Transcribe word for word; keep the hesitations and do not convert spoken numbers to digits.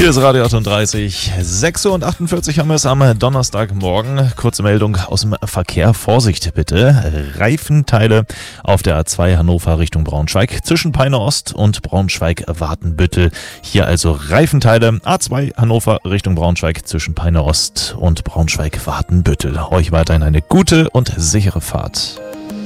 Hier ist Radio achtunddreißig, sechs Uhr achtundvierzig haben wir es am Donnerstagmorgen. Kurze Meldung aus dem Verkehr. Vorsicht bitte. Reifenteile auf der A zwei Hannover Richtung Braunschweig zwischen Peine Ost und Braunschweig-Wartenbüttel. Hier also Reifenteile A zwei Hannover Richtung Braunschweig zwischen Peine Ost und Braunschweig-Wartenbüttel. Euch weiterhin eine gute und sichere Fahrt.